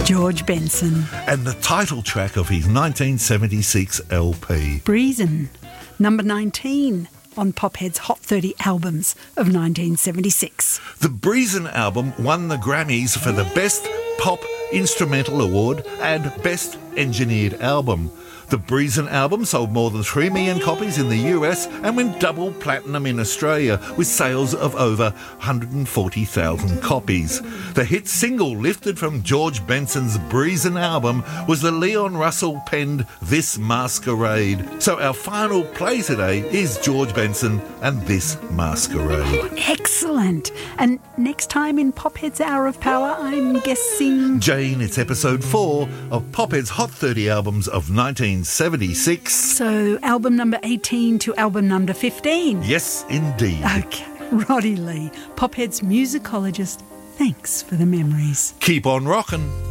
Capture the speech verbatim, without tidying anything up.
George Benson. And the title track of his nineteen seventy-six L P. Breezin', number nineteen on Pophead's Hot thirty Albums of nineteen seventy-six. The Breezin' album won the Grammys for the Best Pop Instrumental Award and Best Engineered Album. The Breezin' album sold more than three million copies in the U S and went double platinum in Australia with sales of over one hundred forty thousand copies. The hit single lifted from George Benson's Breezin' album was the Leon Russell penned This Masquerade. So our final play today is George Benson and This Masquerade. Excellent. And next time in Pophead's Hour of Power, I'm guessing... Jane, it's episode four of Pophead's Hot thirty Albums of nineteen seventy-six. So album number eighteen to album number fifteen. Yes, indeed. Okay. Roddy Lee, Pophead's musicologist, thanks for the memories. Keep on rockin'.